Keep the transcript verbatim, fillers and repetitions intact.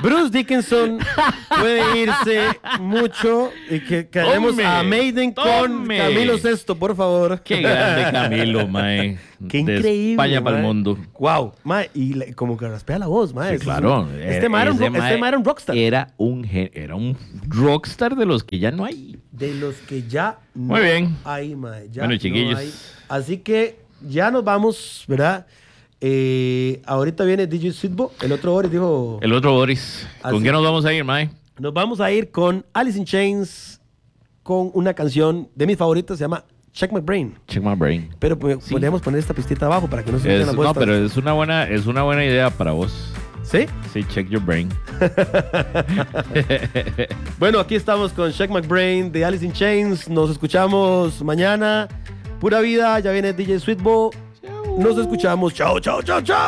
Bruce Dickinson puede irse mucho y que queremos Tome, a Maiden con tome. Camilo Sesto, por favor. Qué grande Camilo, mae. Qué De increíble. España para el mae. mundo. Wow, mae, y le- como que raspea la voz, mae. Sí, Es claro. un- Este mae era un, Ese ro- este mae era un rockstar. Era un, gen- era un rockstar de los que ya no hay. De los que ya no Muy bien. hay, mae. Ya Bueno, no chiquillos. hay. Así que ya nos vamos, ¿verdad? Eh, ahorita viene D J Sweetbo. El otro Boris dijo... El otro Boris. ¿Con Así- qué nos vamos a ir, mae? Nos vamos a ir con Alice in Chains con una canción de mis favoritas, se llama Check My Brain. Check my brain. Pero pues, Sí. podemos poner esta pistita abajo para que no se Es- metan las no, vueltas. pero es una buena, es una buena idea para vos. ¿Sí? Sí, check your brain. Bueno, aquí estamos con Check My Brain de Alice in Chains. Nos escuchamos mañana. Pura vida, ya viene D J Sweetbo. Nos escuchamos. Chao, chao, chao, chao.